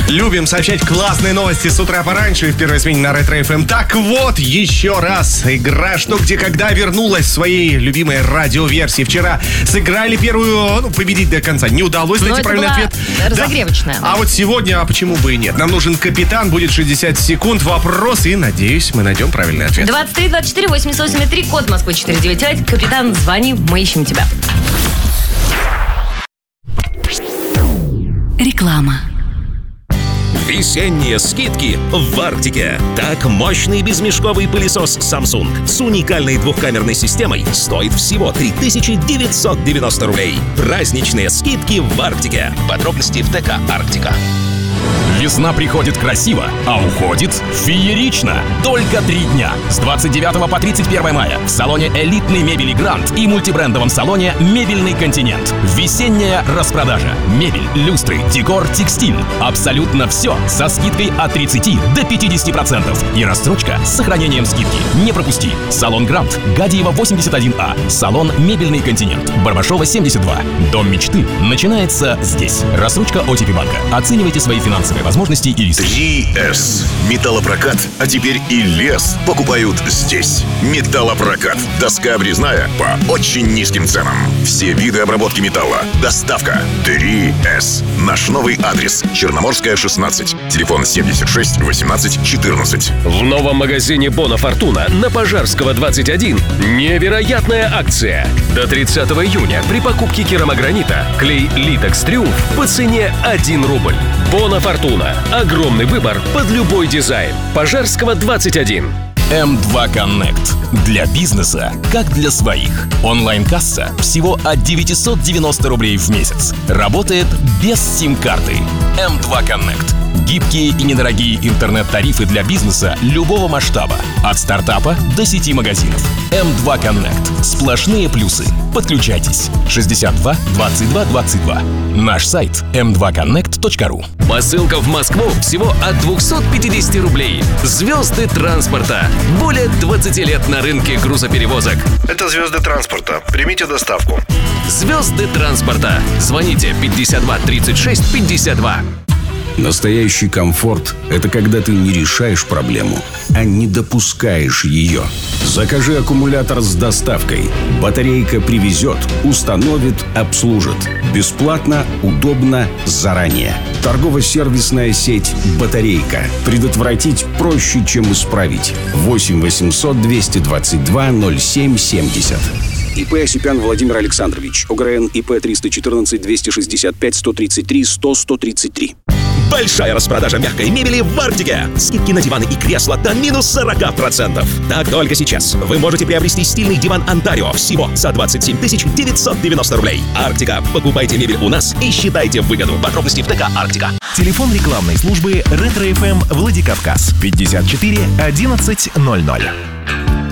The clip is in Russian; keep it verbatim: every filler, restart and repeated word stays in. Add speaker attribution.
Speaker 1: Любим сообщать классные новости с утра пораньше в первой смене на Ретро эф эм. Так вот, еще раз. Игра «Что, где, когда» вернулась в своей любимой радиоверсии. Вчера сыграли первую, ну, победить до конца не удалось найти правильный ответ.
Speaker 2: Разогревочная.
Speaker 1: Да. А вот сегодня, а почему бы и нет? Нам нужен капитан, будет шестьдесят секунд, вопрос, и, надеюсь, мы найдем правильный ответ.
Speaker 2: двадцать три двадцать четыре восемьдесят восемь три, код Москвы четыре девять пять. Капитан, звони, мы ищем тебя.
Speaker 3: Реклама.
Speaker 4: Весенние скидки в Арктике. Так, мощный безмешковый пылесос Samsung с уникальной двухкамерной системой стоит всего три тысячи девятьсот девяносто рублей. Праздничные скидки в Арктике. Подробности в ТК «Арктика».
Speaker 5: Весна приходит красиво, а уходит феерично. Только три дня. С двадцать девятого по тридцать первое мая в салоне элитной мебели «Грант» и мультибрендовом салоне «Мебельный континент». Весенняя распродажа. Мебель, люстры, декор, текстиль. Абсолютно все со скидкой от тридцати до пятидесяти процентов. И рассрочка с сохранением скидки. Не пропусти. Салон «Грант», Гадиева восемьдесят один А. Салон «Мебельный континент», Барбашова семьдесят два. Дом мечты начинается здесь. Рассрочка о те пи банка. Оценивайте свои финансовые возможности и риски.
Speaker 6: три эс. Металлопрокат, а теперь и лес покупают здесь. Металлопрокат. Доска обрезная по очень низким ценам. Все виды обработки металла. Доставка. три эс. Наш новый адрес. Черноморская, шестнадцать. Телефон семьдесят шесть восемнадцать четырнадцать.
Speaker 7: В новом магазине «Бона Фортуна» на Пожарского, двадцать один невероятная акция. До тридцатого июня при покупке керамогранита клей Литекс Триумф по цене один рубль. «Бона Фортуна». Огромный выбор под любой дизайн. Пожарского, двадцать один.
Speaker 5: эм два Connect. Для бизнеса, как для своих. Онлайн-касса всего от девятьсот девяносто рублей в месяц. Работает без сим-карты. эм два Connect. Гибкие и недорогие интернет-тарифы для бизнеса любого масштаба. От стартапа до сети магазинов. эм два Connect. Сплошные плюсы. Подключайтесь. шестьдесят два двадцать два двадцать два. Наш сайт эм два коннект точка ру.
Speaker 7: Посылка в Москву всего от двухсот пятидесяти рублей. Звезды транспорта. Более двадцати лет на рынке грузоперевозок.
Speaker 8: Это звезды транспорта. Примите доставку.
Speaker 7: Звезды транспорта. Звоните пятьдесят два тридцать шесть пятьдесят два.
Speaker 9: Настоящий комфорт – это когда ты не решаешь проблему, а не допускаешь ее. Закажи аккумулятор с доставкой. Батарейка привезет, установит, обслужит. Бесплатно, удобно, заранее. Торгово-сервисная сеть «Батарейка». Предотвратить проще, чем исправить. восемь восемьсот двести двадцать два ноль семь семьдесят. ИП Осипян Владимир Александрович. ОГРН ИП триста четырнадцать двести шестьдесят пять сто тридцать три сто сто тридцать три.
Speaker 4: Большая распродажа мягкой мебели в Арктике. Скидки на диваны и кресла до минус сорок процентов. Так только сейчас вы можете приобрести стильный диван «Онтарио» всего за двадцать семь тысяч девятьсот девяносто рублей. Арктика. Покупайте мебель у нас и считайте выгоду. Подробности в ТК «Арктика».
Speaker 10: Телефон рекламной службы «Ретро эф эм» Владикавказ. пятьдесят четыре одиннадцать ноль ноль.